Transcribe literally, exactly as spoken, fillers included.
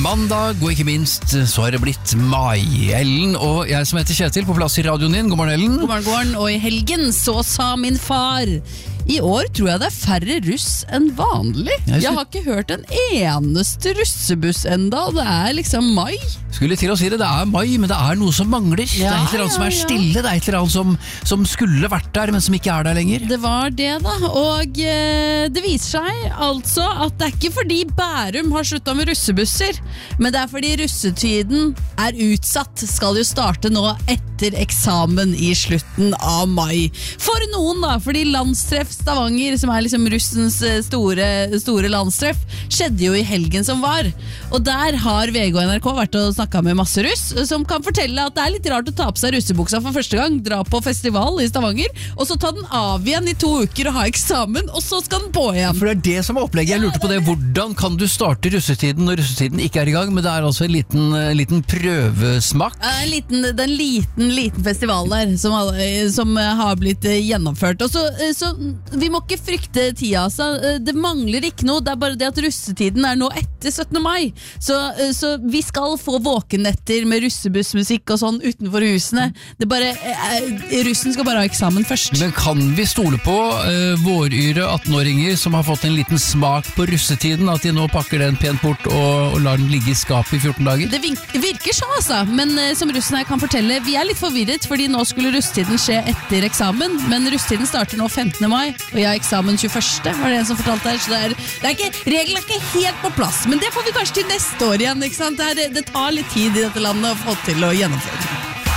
mandag, og ikke minst så har det blitt mai. Ellen og jeg som heter Kjetil på plass i radioen din. God morgen, Ellen. God morgen, god morgen. Og i helgen så sa min far: i år tror jeg det er færre russ enn vanlig. Jeg, jeg har ikke hørt en eneste russebuss enda. Det er liksom mai. Skulle til å si det, det er mai, men det er noe som mangler. Ja, det er et eller annet ja, som er stille. Det er et eller annet som, som skulle vært der, men som ikke er der lenger. Det var det da, og eh, det viser seg altså at det er ikke fordi Bærum har sluttet med russebusser, men det er fordi russetiden er utsatt. Skal jo starte nå etter eksamen i slutten av mai. For noen da, fordi landstreff Stavanger, som er liksom russens store, store landstreff, skjedde jo i helgen som var. Og der har V G og N R K vært og snakket med masse russ, som kan fortelle at det er litt rart å ta på seg russebuksa for første gang, dra på festival i Stavanger, og så ta den av igjen i to uker og ha eksamen, og så skal den på igjen. For det er det som er opplegget. Jeg lurte på det. Hvordan kan du starte russetiden når russetiden ikke er i gang, men det er altså en liten, liten prøvesmak? En liten, det er en liten, liten festival der, som, som har blitt gjennomført. Og så, så vi må ikke frykte tida, altså. Det mangler ikke noe, det er bare det at russetiden er nå etter syttende mai, så, så vi skal få våkenetter med russebussmusikk og sånn utenfor husene. Det bare, russen skal bare ha eksamen først. Men kan vi stole på uh, våryre attenåringer som har fått en liten smak på russetiden, at de nå pakker den pent bort og, og lar den ligge i skapet i fjorten dager? Det virker så, altså, men uh, som russen her kan fortelle, vi er litt forvirret, fordi nå skulle russetiden skje etter eksamen, men russetiden starter nå femtende mai, og jeg har eksamen tjueførste, var det en som fortalte her, så det er, det er ikke, reglene er ikke helt på plass, men det får vi kanskje til neste år igjen, ikke sant? Det, er, det tar litt tid i dette landet å få til å gjennomføre.